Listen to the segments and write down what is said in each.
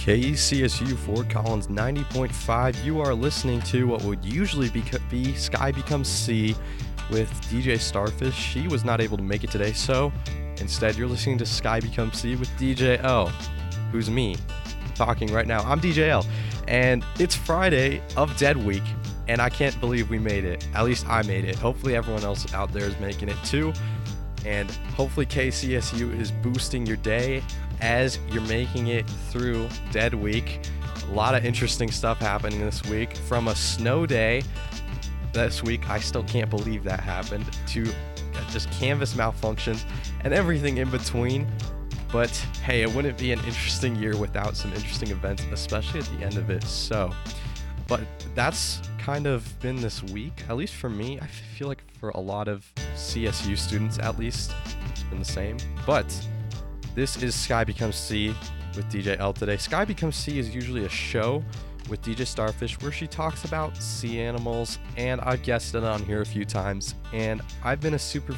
KCSU Fort Collins 90.5. You are listening to what would usually be Sky Becomes Sea with DJ Starfish. She was not able to make it today, so instead you're listening to Sky Becomes Sea with DJ L, who's me, talking right now. I'm DJ L, and it's Friday of Dead Week, and I can't believe we made it. At least I made it. Hopefully everyone else out there is making it too, and hopefully KCSU is boosting your day as you're making it through Dead Week. A lot of interesting stuff happening this week, from a snow day this week, I still can't believe that happened, to just canvas malfunctions and everything in between. But hey, it wouldn't be an interesting year without some interesting events, especially at the end of it. But that's kind of been this week, at least for me. I feel like for a lot of CSU students, at least, it's been the same. But this is Sky Becomes Sea with DJ L today. Sky Becomes Sea is usually a show with DJ Starfish where she talks about sea animals, and I've guested on here a few times, and I've been a super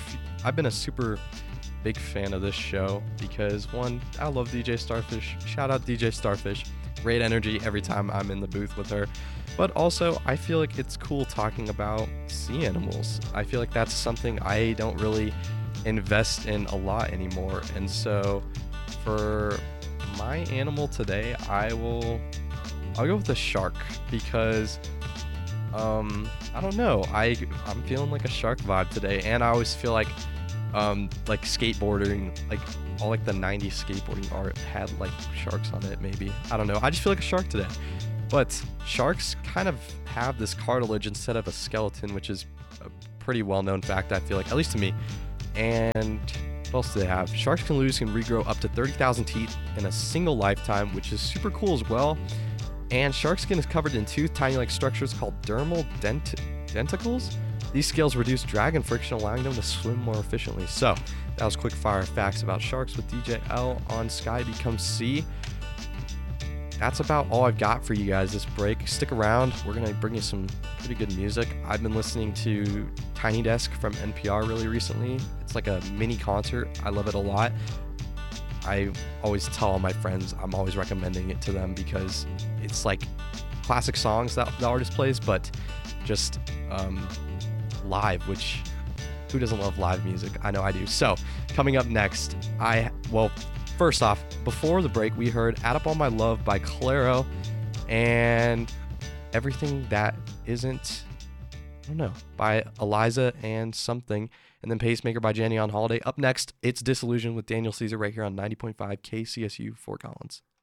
big fan of this show because, one, I love DJ Starfish. Shout out DJ Starfish. Great energy every time I'm in the booth with her. But also, I feel like it's cool talking about sea animals. I feel like that's something I don't really invest in a lot anymore, and so for my animal today, I'll go with a shark because I don't know, I'm feeling like a shark vibe today, and I always feel like skateboarding, like all like the 90s skateboarding art had like sharks on it. Maybe, I don't know, I just feel like a shark today. But sharks kind of have this cartilage instead of a skeleton, which is a pretty well-known fact, I feel like, at least to me. And what else do they have? Sharks can lose and regrow up to 30,000 teeth in a single lifetime, which is super cool as well. And shark skin is covered in two tiny-like structures called dermal denticles. These scales reduce drag and friction, allowing them to swim more efficiently. So that was quick fire facts about sharks with DJ L on Sky Becomes Sea. That's about all I've got for you guys this break. Stick around. We're going to bring you some pretty good music. I've been listening to Tiny Desk from NPR really recently. It's like a mini concert. I love it a lot. I always tell all my friends, I'm always recommending it to them because it's like classic songs that the artist plays, but just live, which who doesn't love live music? I know I do. So coming up next, first off, before the break, we heard Add Up All My Love by Clairo and Everything That Isn't, I don't know, by Eliza and Something, and then Pacemaker by Jenny on Holiday. Up next, it's Disillusion with Daniel Caesar right here on 90.5 KCSU Fort Collins.